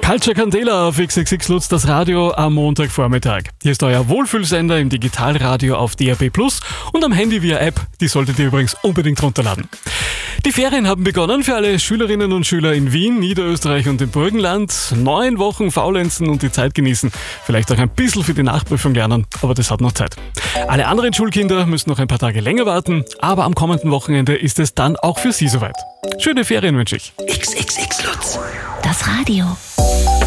Culture Candela auf XXX Lutz, das Radio am Montagvormittag. Hier ist euer Wohlfühlsender im Digitalradio auf DAB+ und am Handy via App. Die solltet ihr übrigens unbedingt runterladen. Die Ferien haben begonnen für alle Schülerinnen und Schüler in Wien, Niederösterreich und dem Burgenland. 9 Wochen faulenzen und die Zeit genießen. Vielleicht auch ein bisschen für die Nachprüfung lernen, aber das hat noch Zeit. Alle anderen Schulkinder müssen noch ein paar Tage länger warten, aber am kommenden Wochenende ist es dann auch für sie soweit. Schöne Ferien wünsche ich. XXX Lutz. Das Radio.